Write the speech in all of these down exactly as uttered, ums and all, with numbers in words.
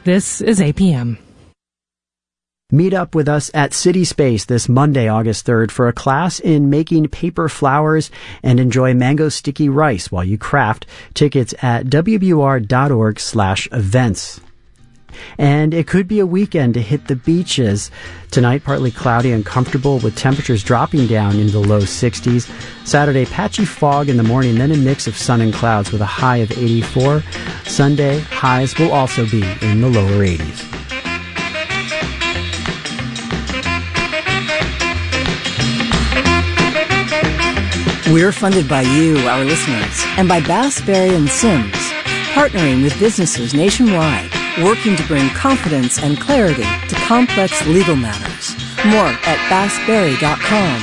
This is A P M. Meet up with us at City Space this Monday, August third, for a class in making paper flowers and enjoy mango sticky rice while you craft. Tickets at w b u r dot org slash events. And it could be a weekend to hit the beaches. Tonight, partly cloudy and comfortable with temperatures dropping down into the low sixties. Saturday, patchy fog in the morning, then a mix of sun and clouds with a high of eighty-four. Sunday, highs will also be in the lower eighties. We're funded by you, our listeners, and by Bass, Berry and Sims, partnering with businesses nationwide, working to bring confidence and clarity to complex legal matters. More at bass berry dot com.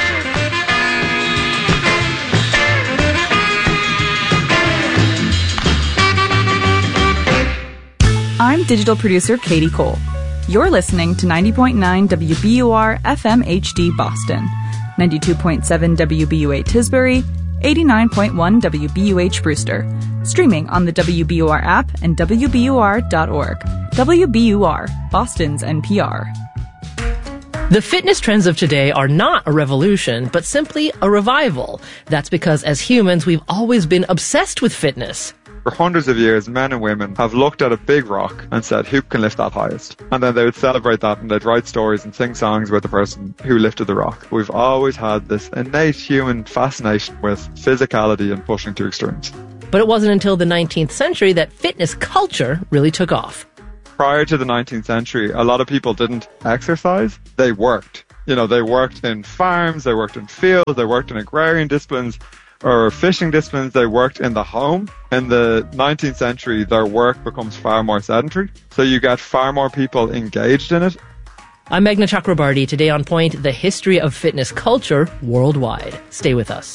I'm digital producer Katie Cole. You're listening to ninety point nine W B U R F M H D Boston, ninety-two point seven W B U A Tisbury, eighty-nine point one W B U H Brewster. Streaming on the W B U R app and w b u r dot org. W B U R, Boston's N P R. The fitness trends of today are not a revolution, but simply a revival. That's because as humans, we've always been obsessed with fitness. For hundreds of years, men and women have looked at a big rock and said, who can lift that highest? And then they would celebrate that and they'd write stories and sing songs about the person who lifted the rock. We've always had this innate human fascination with physicality and pushing to extremes. But it wasn't until the nineteenth century that fitness culture really took off. Prior to the nineteenth century, a lot of people didn't exercise, they worked. You know, they worked in farms, they worked in fields, they worked in agrarian disciplines, or fishing disciplines, they worked in the home. In the nineteenth century, their work becomes far more sedentary, so you get far more people engaged in it. I'm Meghna Chakrabarty. Today on Point, the history of fitness culture worldwide. Stay with us.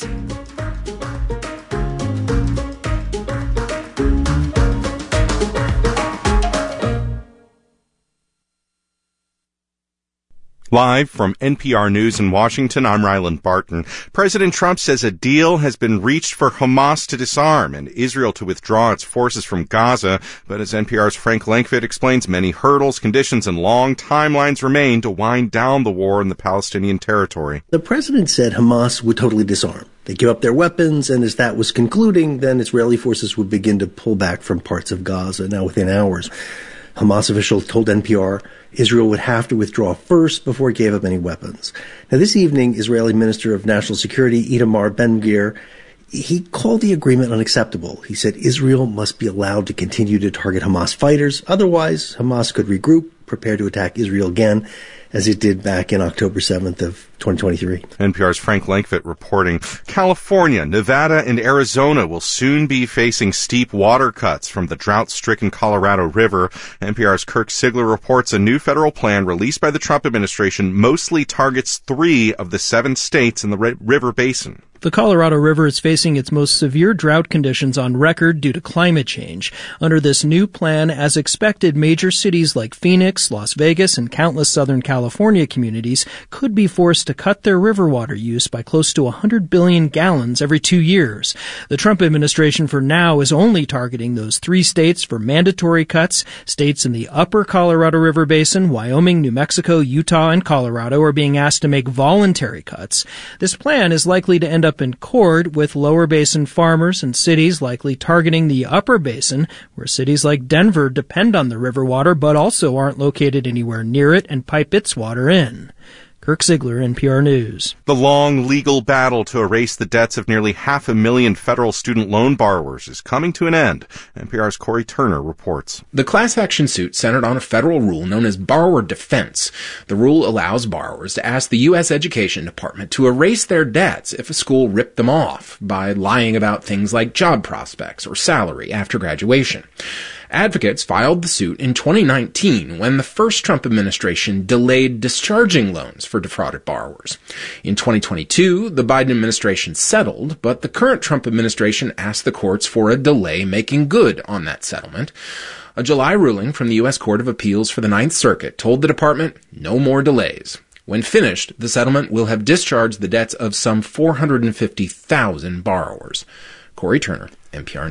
Live from N P R News in Washington, I'm Ryland Barton. President Trump says a deal has been reached for Hamas to disarm and Israel to withdraw its forces from Gaza. But as N P R's Frank Langfitt explains, many hurdles, conditions, and long timelines remain to wind down the war in the Palestinian territory. The president said Hamas would totally disarm. They give up their weapons, and as that was concluding, then Israeli forces would begin to pull back from parts of Gaza, now within hours. Hamas officials told N P R Israel would have to withdraw first before it gave up any weapons. Now, this evening, Israeli Minister of National Security Itamar Ben-Gvir, he called the agreement unacceptable. He said Israel must be allowed to continue to target Hamas fighters. Otherwise, Hamas could regroup, prepare to attack Israel again, as it did back in October seventh of twenty twenty-three. N P R's Frank Langfitt reporting. California, Nevada, and Arizona will soon be facing steep water cuts from the drought-stricken Colorado River. N P R's Kirk Sigler reports a new federal plan released by the Trump administration mostly targets three of the seven states in the river basin. The Colorado River is facing its most severe drought conditions on record due to climate change. Under this new plan, as expected, major cities like Phoenix, Las Vegas, and countless Southern California communities could be forced to cut their river water use by close to one hundred billion gallons every two years. The Trump administration for now is only targeting those three states for mandatory cuts. States in the upper Colorado River basin, Wyoming, New Mexico, Utah, and Colorado are being asked to make voluntary cuts. This plan is likely to end up in court, with lower basin farmers and cities likely targeting the upper basin, where cities like Denver depend on the river water but also aren't located anywhere near it and pipe its water in. Kirk Sigler, N P R News. The long legal battle to erase the debts of nearly half a million federal student loan borrowers is coming to an end. N P R's Corey Turner reports. The class action suit centered on a federal rule known as borrower defense. The rule allows borrowers to ask the U S Education Department to erase their debts if a school ripped them off by lying about things like job prospects or salary after graduation. Advocates filed the suit in twenty nineteen when the first Trump administration delayed discharging loans for defrauded borrowers. In twenty twenty-two, the Biden administration settled, but the current Trump administration asked the courts for a delay making good on that settlement. A July ruling from the U S Court of Appeals for the Ninth Circuit told the department no more delays. When finished, the settlement will have discharged the debts of some four hundred fifty thousand borrowers. Corey Turner, N P R News.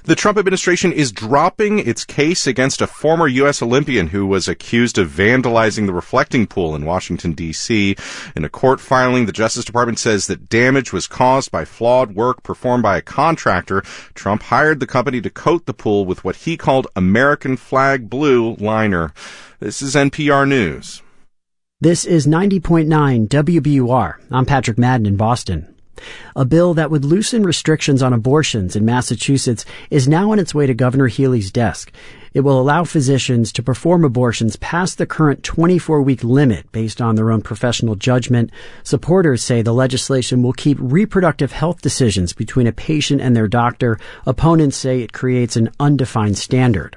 The Trump administration is dropping its case against a former U S Olympian who was accused of vandalizing the reflecting pool in Washington, D C. In a court filing, the Justice Department says that damage was caused by flawed work performed by a contractor. Trump hired the company to coat the pool with what he called American flag blue liner. This is N P R News. This is ninety point nine W B U R. I'm Patrick Madden in Boston. A bill that would loosen restrictions on abortions in Massachusetts is now on its way to Governor Healey's desk. It will allow physicians to perform abortions past the current twenty-four week limit based on their own professional judgment. Supporters say the legislation will keep reproductive health decisions between a patient and their doctor. Opponents say it creates an undefined standard.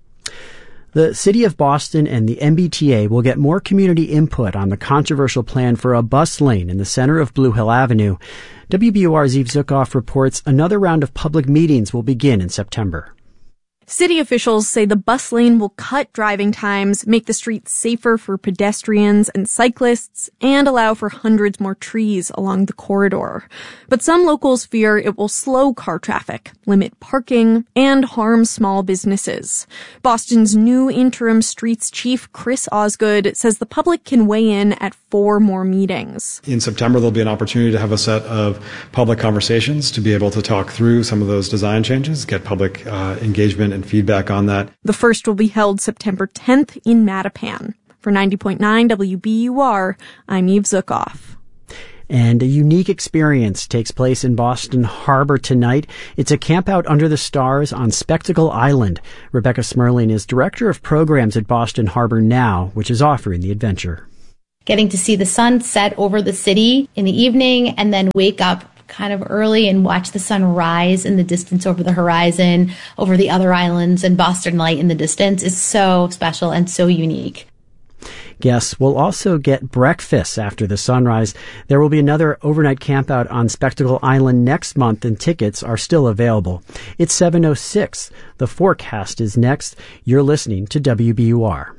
The City of Boston and the M B T A will get more community input on the controversial plan for a bus lane in the center of Blue Hill Avenue. W B U R's Eve Zukoff reports another round of public meetings will begin in September. City officials say the bus lane will cut driving times, make the streets safer for pedestrians and cyclists, and allow for hundreds more trees along the corridor. But some locals fear it will slow car traffic, limit parking, and harm small businesses. Boston's new interim streets chief, Chris Osgood, says the public can weigh in at four more meetings. In September, there'll be an opportunity to have a set of public conversations to be able to talk through some of those design changes, get public uh, engagement and feedback on that. The first will be held September tenth in Mattapan. For ninety point nine W B U R, I'm Eve Zukoff. And a unique experience takes place in Boston Harbor tonight. It's a campout under the stars on Spectacle Island. Rebecca Smerling is director of programs at Boston Harbor Now, which is offering the adventure. Getting to see the sun set over the city in the evening and then wake up kind of early and watch the sun rise in the distance over the horizon, over the other islands, and Boston Light in the distance is so special and so unique. Guests will also get breakfast after the sunrise. There will be another overnight campout on Spectacle Island next month, and tickets are still available. It's seven oh six. The forecast is next. You're listening to W B U R.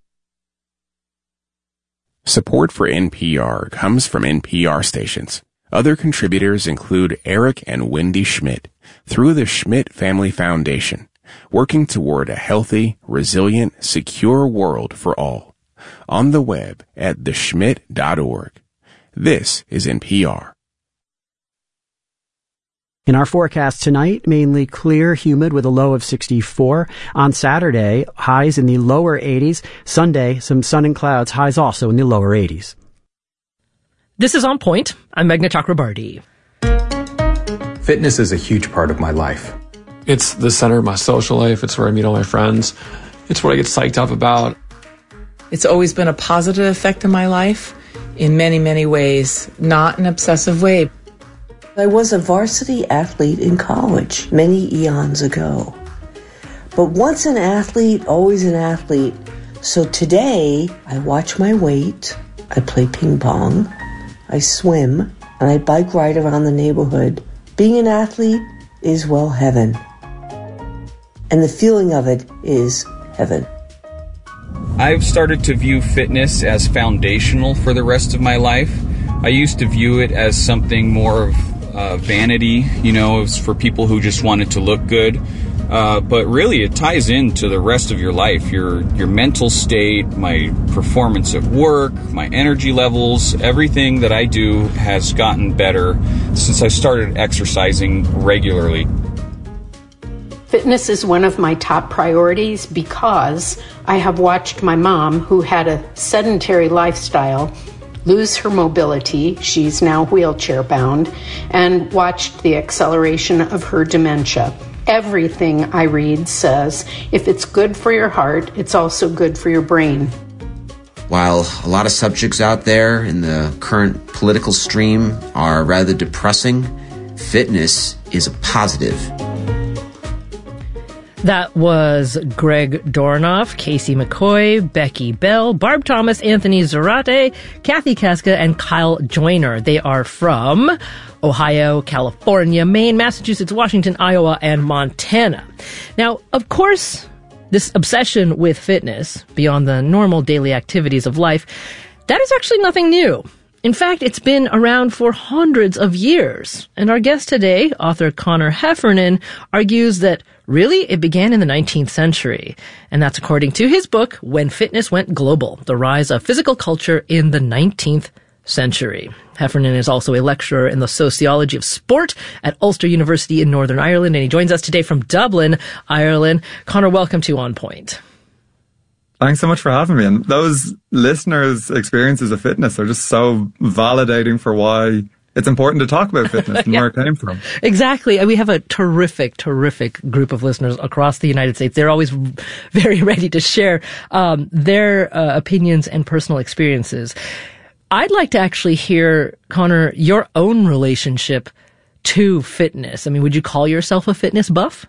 Support for N P R comes from N P R stations. Other contributors include Eric and Wendy Schmidt through the Schmidt Family Foundation, working toward a healthy, resilient, secure world for all. On the web at the schmidt dot org. This is N P R. In our forecast tonight, mainly clear, humid with a low of sixty-four. On Saturday, highs in the lower eighties. Sunday, some sun and clouds, highs also in the lower eighties. This is On Point. I'm Meghna Chakrabarti. Fitness is a huge part of my life. It's the center of my social life. It's where I meet all my friends. It's what I get psyched up about. It's always been a positive effect in my life in many, many ways, not an obsessive way. I was a varsity athlete in college many eons ago. But once an athlete, always an athlete. So today, I watch my weight, I play ping pong, I swim, and I bike ride around the neighborhood. Being an athlete is, well, heaven. And the feeling of it is heaven. I've started to view fitness as foundational for the rest of my life. I used to view it as something more of uh, vanity, you know, it was for people who just wanted to look good. Uh, but really, it ties into the rest of your life, your your mental state, my performance at work, my energy levels. Everything that I do has gotten better since I started exercising regularly. Fitness is one of my top priorities because I have watched my mom, who had a sedentary lifestyle, lose her mobility. She's now wheelchair bound, and watched the acceleration of her dementia. Everything I read says if it's good for your heart, it's also good for your brain. While a lot of subjects out there in the current political stream are rather depressing, fitness is a positive. That was Greg Dornoff, Casey McCoy, Becky Bell, Barb Thomas, Anthony Zarate, Kathy Kaska, and Kyle Joyner. They are from Ohio, California, Maine, Massachusetts, Washington, Iowa, and Montana. Now, of course, this obsession with fitness, beyond the normal daily activities of life, that is actually nothing new. In fact, it's been around for hundreds of years. And our guest today, author Connor Heffernan, argues that Really, it began in the nineteenth century. And that's according to his book, When Fitness Went Global, The Rise of Physical Culture in the nineteenth Century. Heffernan is also a lecturer in the sociology of sport at Ulster University in Northern Ireland, and he joins us today from Dublin, Ireland. Connor, welcome to On Point. Thanks so much for having me. And those listeners' experiences of fitness are just so validating for why it's important to talk about fitness and yeah. where it came from. Exactly. And we have a terrific, terrific group of listeners across the United States. They're always very ready to share um, their uh, opinions and personal experiences. I'd like to actually hear, Connor, your own relationship to fitness. I mean, would you call yourself a fitness buff?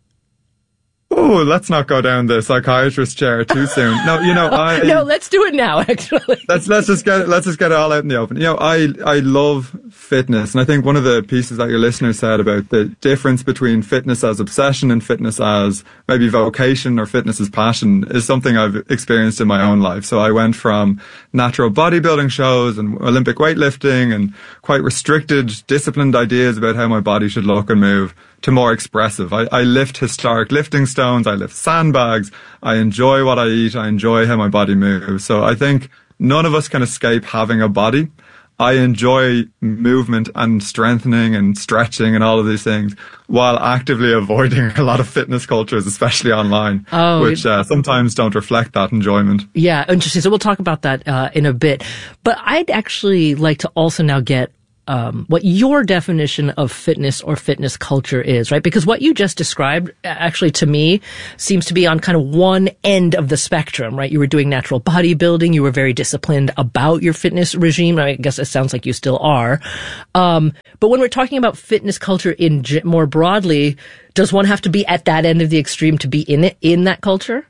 Oh, let's not go down the psychiatrist chair too soon. No, you know, I no. Let's do it now. Actually, let's let's just get let's just get it all out in the open. You know, I I love fitness, and I think one of the pieces that your listener said about the difference between fitness as obsession and fitness as maybe vocation or fitness as passion is something I've experienced in my own life. So I went from natural bodybuilding shows and Olympic weightlifting and quite restricted, disciplined ideas about how my body should look and move, to more expressive. I, I lift historic lifting stones, I lift sandbags, I enjoy what I eat, I enjoy how my body moves. So I think none of us can escape having a body. I enjoy movement and strengthening and stretching and all of these things while actively avoiding a lot of fitness cultures, especially online, oh, which uh, sometimes don't reflect that enjoyment. Yeah, interesting. So we'll talk about that uh, in a bit. But I'd actually like to also now get Um, what your definition of fitness or fitness culture is, right? Because what you just described, actually, to me, seems to be on kind of one end of the spectrum, right? You were doing natural bodybuilding. You were very disciplined about your fitness regime. I guess it sounds like you still are. Um, but when we're talking about fitness culture in more broadly, does one have to be at that end of the extreme to be in it, in that culture?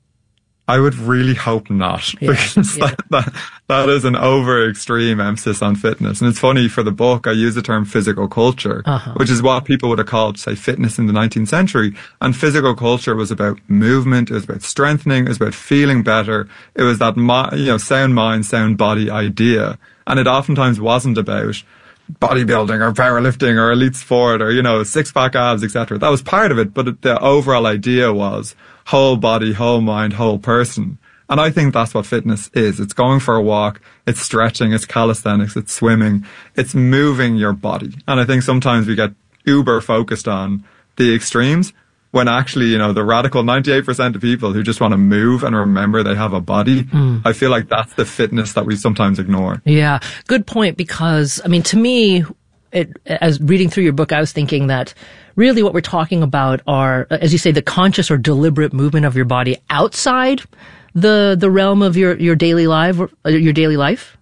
I would really hope not, yeah, because yeah. That, that, that is an over extreme emphasis on fitness. And it's funny, for the book, I use the term physical culture, uh-huh. which is what people would have called, say, fitness in the nineteenth century. And physical culture was about movement, it was about strengthening, it was about feeling better. It was that, you know, sound mind, sound body idea. And it oftentimes wasn't about bodybuilding or powerlifting or elite sport or, you know, six-pack abs, et cetera. That was part of it, but the overall idea was whole body, whole mind, whole person. And I think that's what fitness is. It's going for a walk, it's stretching, it's calisthenics, it's swimming, it's moving your body. And I think sometimes we get uber focused on the extremes, when actually, you know, the radical ninety-eight percent of people who just want to move and remember they have a body, mm. I feel like that's the fitness that we sometimes ignore. Yeah, good point, because, I mean, to me, it, as reading through your book, I was thinking that really what we're talking about are, as you say, the conscious or deliberate movement of your body outside the the realm of your, your daily life, your daily life.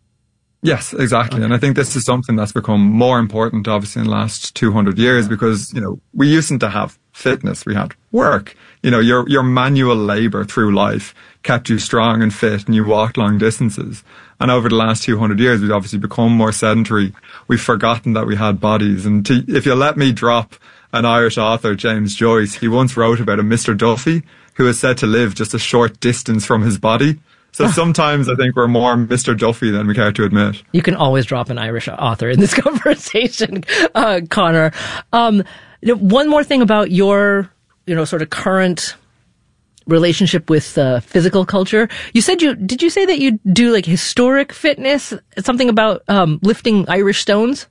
Yes, exactly. Okay. And I think this is something that's become more important, obviously, in the last two hundred years, because, you know, we used to have fitness, we had work. You know, your your manual labor through life kept you strong and fit, and you walked long distances. And over the last two hundred years, we've obviously become more sedentary. We've forgotten that we had bodies. And to, if you let me drop an Irish author, James Joyce, he once wrote about a Mister Duffy who is said to live just a short distance from his body. So sometimes I think we're more Mister Duffy than we care to admit. You can always drop an Irish author in this conversation, uh, Connor. Um, you know, one more thing about your, you know, sort of current relationship with uh, physical culture. You said you, did you say that you do like historic fitness? Something about um, lifting Irish stones?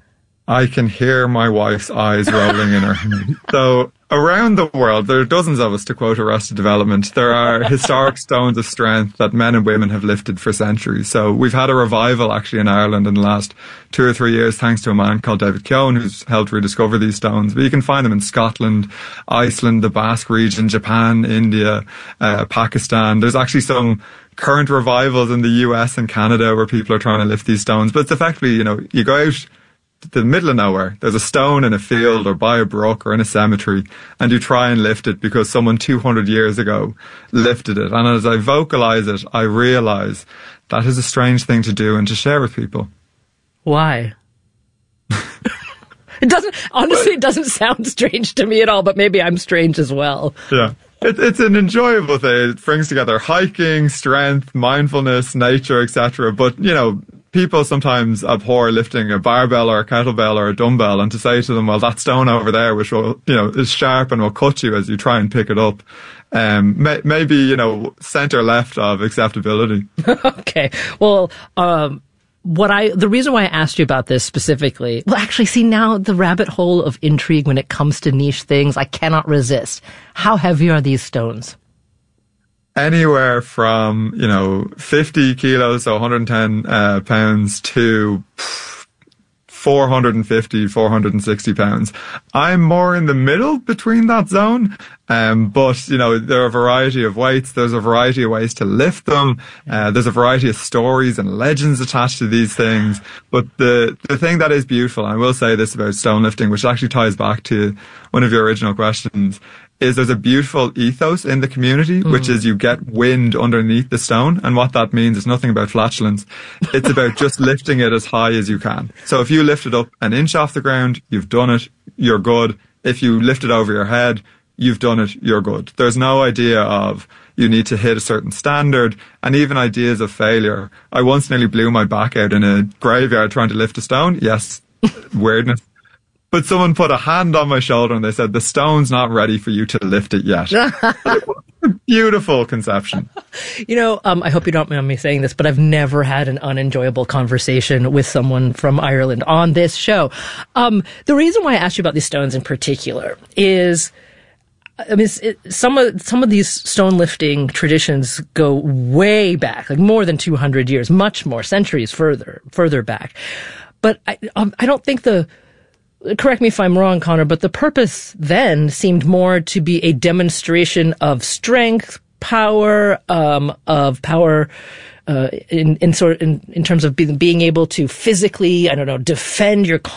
I can hear my wife's eyes rolling in her head. So around the world, there are dozens of us, to quote Arrested Development. There are historic stones of strength that men and women have lifted for centuries. So we've had a revival actually in Ireland in the last two or three years, thanks to a man called David Keown, who's helped rediscover these stones. But you can find them in Scotland, Iceland, the Basque region, Japan, India, uh, Pakistan. There's actually some current revivals in the U S and Canada where people are trying to lift these stones. But it's effectively, you know, you go out to the middle of nowhere, there's a stone in a field or by a brook or in a cemetery, and you try and lift it because someone two hundred years ago lifted it. And as I vocalize it, I realize that is a strange thing to do and to share with people. Why? It doesn't, honestly, it doesn't sound strange to me at all, but maybe I'm strange as well. Yeah. It, it's an enjoyable thing. It brings together hiking, strength, mindfulness, nature, et cetera. But, you know, people sometimes abhor lifting a barbell or a kettlebell or a dumbbell, and to say to them, well, that stone over there, which will, you know, is sharp and will cut you as you try and pick it up, um, may, maybe, you know, center left of acceptability. Okay. Well, um, what I, the reason why I asked you about this specifically, well, actually, see, now the rabbit hole of intrigue when it comes to niche things, I cannot resist. How heavy are these stones? Anywhere from, you know, fifty kilos, so one hundred ten uh, pounds, to four hundred fifty, four hundred sixty pounds. I'm more in the middle between that zone. Um, but, you know, there are a variety of weights. There's a variety of ways to lift them. Uh, there's a variety of stories and legends attached to these things. But the, the thing that is beautiful, and I will say this about stone lifting, which actually ties back to one of your original questions, is there's a beautiful ethos in the community, mm. which is you get wind underneath the stone. And what that means is nothing about flatulence. It's about just lifting it as high as you can. So if you lift it up an inch off the ground, you've done it, you're good. If you lift it over your head, you've done it, you're good. There's no idea of you need to hit a certain standard, and even ideas of failure. I once nearly blew my back out in a graveyard trying to lift a stone. Yes, weirdness. But someone put a hand on my shoulder and they said, the stone's not ready for you to lift it yet. Beautiful conception. You know, um, I hope you don't mind me saying this, but I've never had an unenjoyable conversation with someone from Ireland on this show. Um, the reason why I asked you about these stones in particular is, I mean, it, some of some of these stone lifting traditions go way back, like more than two hundred years, much more, centuries further further back. But I, um, I don't think the correct me if I'm wrong, Connor, but the purpose then seemed more to be a demonstration of strength, power, um, of power, uh, in, in sort, in, in terms of being, being able to physically, I don't know, defend your